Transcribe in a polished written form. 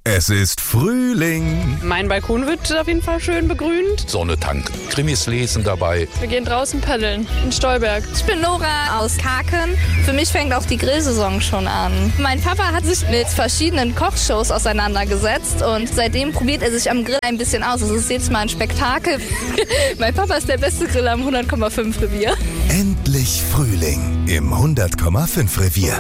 Es ist Frühling. Mein Balkon wird auf jeden Fall schön begrünt. Sonne tanken, Krimis lesen dabei. Wir gehen draußen paddeln in Stolberg. Ich bin Nora aus Kaken. Für mich fängt auch die Grillsaison schon an. Mein Papa hat sich mit verschiedenen Kochshows auseinandergesetzt und seitdem probiert er sich am Grill ein bisschen aus. Es ist jetzt mal ein Spektakel. Mein Papa ist der beste Griller am 100,5 Revier. Endlich Frühling im 100,5 Revier.